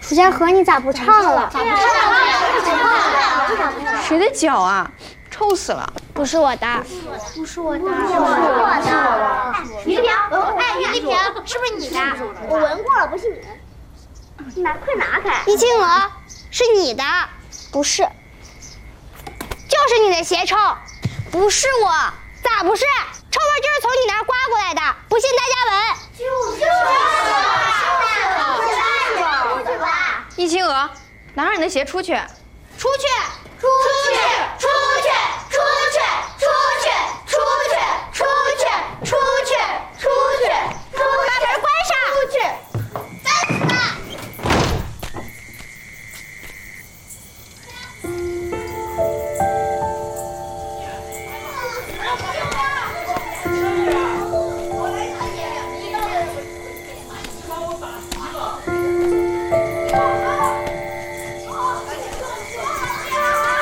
楚家河，你咋不唱了？ 谁的脚啊？臭死了！ 不是我的， 不是我的， 于丽萍，哎，于丽萍，是不是你的？我闻过了，不是你。你拿，快拿开！易清娥，是你的，不是，就是你的鞋臭，不是我，咋不是？臭味就是从你那儿刮过来的，不信大家闻。 易清娥，拿上你的鞋出去，出去！